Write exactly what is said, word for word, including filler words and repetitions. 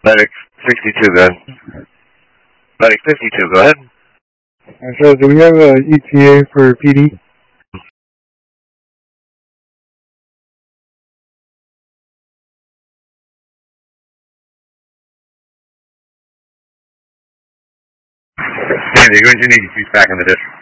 Medic sixty-two, go ahead. Medic fifty-two, go ahead. Uh, so, do we have a E T A for P D? Sandy, you're going to need your feet back in the district.